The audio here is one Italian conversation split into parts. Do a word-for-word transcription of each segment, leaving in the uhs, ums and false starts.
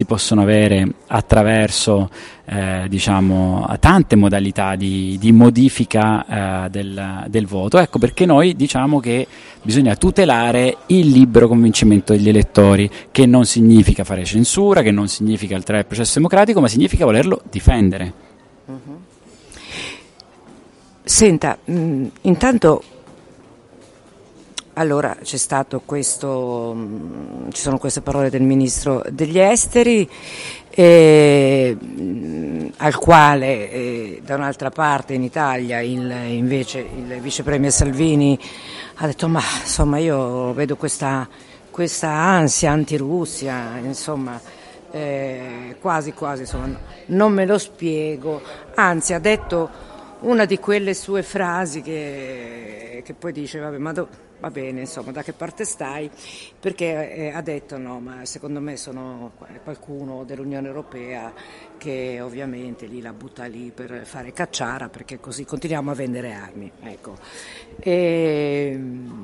si possono avere attraverso eh, diciamo tante modalità di, di modifica eh, del, del voto. Ecco perché noi diciamo che bisogna tutelare il libero convincimento degli elettori, che non significa fare censura, che non significa alterare il processo democratico, ma significa volerlo difendere. Uh-huh. Senta, mh, intanto allora c'è stato questo, mh, ci sono queste parole del ministro degli esteri, eh, mh, al quale eh, da un'altra parte in Italia il, invece il vice premier Salvini ha detto ma insomma io vedo questa, questa ansia anti-Russia, insomma eh, quasi quasi insomma non me lo spiego, anzi ha detto una di quelle sue frasi che, che poi dice vabbè ma do, va bene insomma da che parte stai, perché eh, ha detto no ma secondo me sono qualcuno dell'Unione Europea che ovviamente lì la butta lì per fare cacciara perché così continuiamo a vendere armi, ecco. E,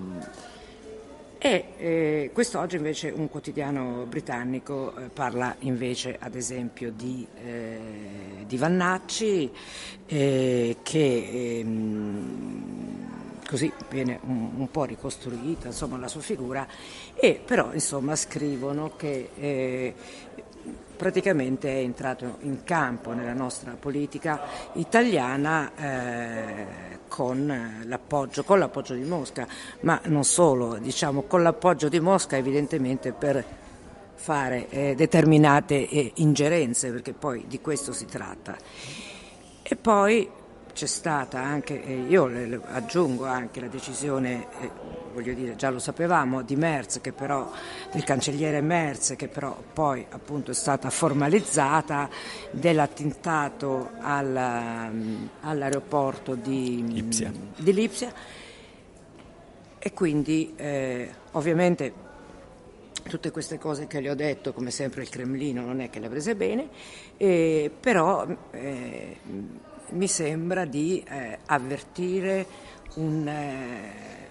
e eh, quest'oggi invece un quotidiano britannico eh, parla invece ad esempio di, eh, di Vannacci eh, che ehm, così viene un, un po' ricostruita insomma la sua figura, e però insomma scrivono che eh, praticamente è entrato in campo nella nostra politica italiana eh, con l'appoggio, con l'appoggio di Mosca, ma non solo, diciamo con l'appoggio di Mosca evidentemente per fare eh, determinate eh, ingerenze, perché poi di questo si tratta. E poi c'è stata anche, eh, io le, le aggiungo anche la decisione, eh, voglio dire, già lo sapevamo, di Merz, che però, del cancelliere Merz, che però poi appunto è stata formalizzata, dell'attentato alla, all'aeroporto di Lipsia. di Lipsia. E quindi eh, ovviamente tutte queste cose che le ho detto, come sempre il Cremlino non è che le ha prese bene, eh, però eh, mi sembra di eh, avvertire un, eh,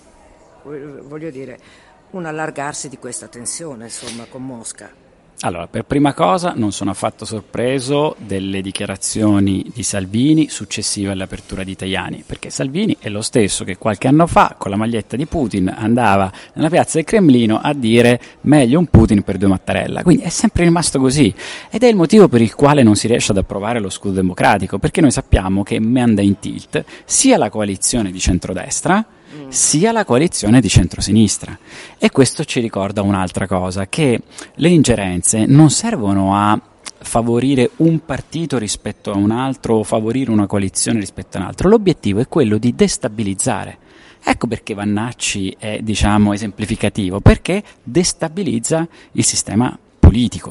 voglio dire, un allargarsi di questa tensione, insomma, con Mosca. Allora, per prima cosa non sono affatto sorpreso delle dichiarazioni di Salvini successive all'apertura di Tajani, perché Salvini è lo stesso che qualche anno fa con la maglietta di Putin andava nella piazza del Cremlino a dire meglio un Putin per due Mattarella, quindi è sempre rimasto così, ed è il motivo per il quale non si riesce ad approvare lo scudo democratico, perché noi sappiamo che manda in tilt sia la coalizione di centrodestra sia la coalizione di centrosinistra, e questo ci ricorda un'altra cosa, che le ingerenze non servono a favorire un partito rispetto a un altro o favorire una coalizione rispetto a un altro, l'obiettivo è quello di destabilizzare. Ecco perché Vannacci è, diciamo, esemplificativo, perché destabilizza il sistema politico.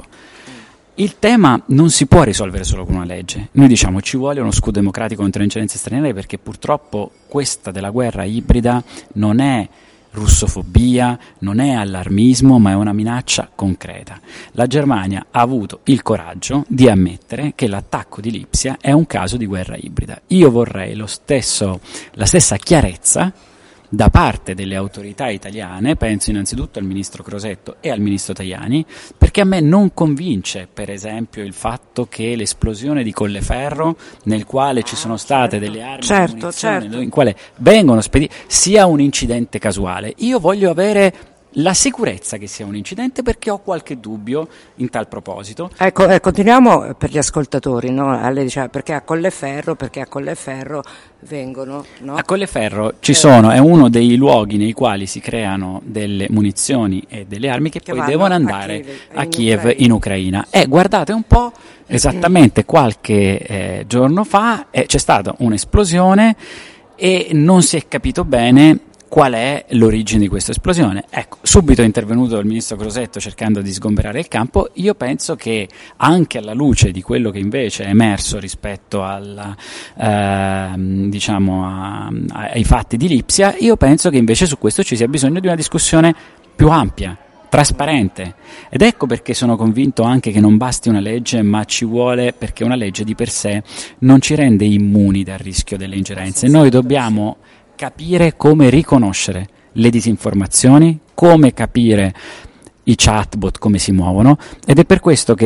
Il tema non si può risolvere solo con una legge. Noi diciamo ci vuole uno scudo democratico contro le ingerenze straniere, perché purtroppo questa della guerra ibrida non è russofobia, non è allarmismo, ma è una minaccia concreta. La Germania ha avuto il coraggio di ammettere che l'attacco di Lipsia è un caso di guerra ibrida. Io vorrei lo stesso, la stessa chiarezza da parte delle autorità italiane, penso innanzitutto al ministro Crosetto e al ministro Tajani, perché a me non convince per esempio il fatto che l'esplosione di Colleferro, nel quale ci sono state delle armi certo, di munizione, certo. in quale vengono spedite, sia un incidente casuale. Io voglio avere la sicurezza che sia un incidente, perché ho qualche dubbio in tal proposito. Ecco, eh, continuiamo per gli ascoltatori, no? Lei diceva perché a Colleferro, perché a Colleferro vengono, no? A Colleferro ci sono, è uno dei luoghi nei quali si creano delle munizioni e delle armi che, Che poi vanno devono a andare Kiev, a in Kiev Ucraina. in Ucraina. E guardate un po', esattamente qualche eh, giorno fa eh, c'è stata un'esplosione e non si è capito bene qual è l'origine di questa esplosione. Ecco, subito è intervenuto il ministro Crosetto cercando di sgomberare il campo. Io penso che anche alla luce di quello che invece è emerso rispetto alla, eh, diciamo a, ai fatti di Lipsia, io penso che invece su questo ci sia bisogno di una discussione più ampia, trasparente, ed ecco perché sono convinto anche che non basti una legge, ma ci vuole, perché una legge di per sé non ci rende immuni dal rischio delle ingerenze. Noi dobbiamo capire come riconoscere le disinformazioni, come capire i chatbot come si muovono, ed è per questo che